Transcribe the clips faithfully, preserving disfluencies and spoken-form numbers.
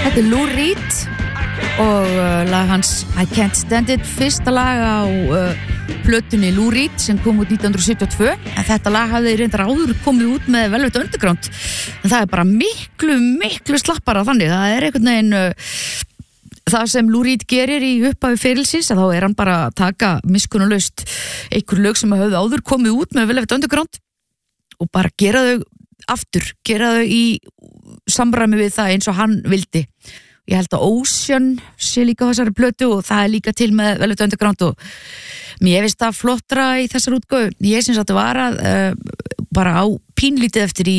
Þetta er Lou Reed og uh, lag hans I Can't Stand It, fyrsta lag á uh, plötunni Lou Reed sem kom út nítján hundruð sjötíu og tvö, en þetta lag hafði reyndar áður komið út með Velvet Underground, en það er bara miklu, miklu slappara þannig, það er einhvern veginn uh, það sem Lou Reed gerir í upphafi ferilsins, að þá er hann bara að taka miskunnarlaust einhver lög sem hafði áður komið út með Velvet Underground og bara gera þau aftur, gera þau í samræmi við það eins og hann vildi. Ég held að Ocean sé líka á þessari plötu og það er líka til með Velvet Underground og mér finnst það flottra í þessar útgáfu. Ég syns að þetta var að uh, bara á pínlítið eftir í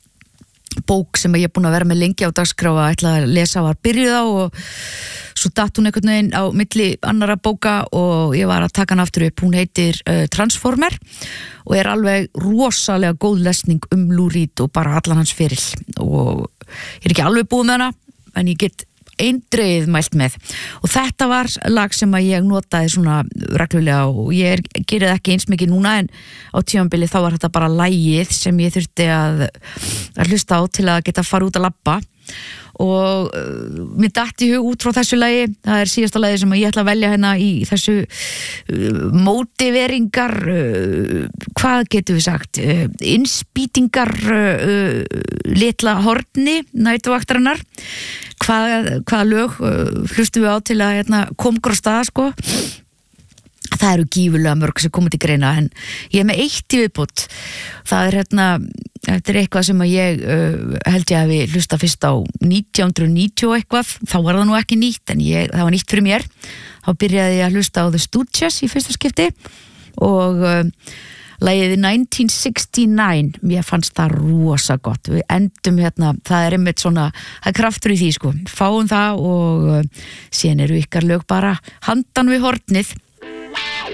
bók sem ég er búin að vera með lengi á dagskrá að ætla að lesa var byrjuð á og svo datt hún einhvern veginn á milli annara bóka og ég var að taka hann aftur upp. Hún heitir uh, Transformer og er alveg rosalega góð lesning um Lou Reed og bara allan hans feril og ég er ekki alveg búið með hana en ég get eindreið mælt með og þetta var lag sem að ég notaði svona reglulega og ég er, gerði ekki eins mikið núna en á tímabili þá var þetta bara lagið sem ég þurfti að, að hlusta á til að geta fara út að labba og uh, mér datt í hug út frá þessu lagi, það er síðasta lagi sem ég ætla að velja hérna í þessu uh, mótiveringar uh, hvað getum við sagt uh, innspýtingar uh, litla horni nætuvaktarinnar hvað, hvaða lög uh, hlustum við á til að hérna, koma okkur á stað sko. Það eru gífurlega mörg sem komið til greina en ég er með eitt í viðbót það er hérna þetta er eitthvað sem að ég uh, held ég að við hlusta fyrst á nítján hundruð níutíu og eitthvað, þá var það nú ekki nýtt en ég, það var nýtt fyrir mér þá byrjaði ég að hlusta á The Stooges í fyrsta skipti og uh, lagið nineteen sixty-nine mér fannst það rosa gott við endum hérna, það er einmitt svona það er kraftur í því sko, fáum það og uh, síðan eru ykkar lög bara handan við hornið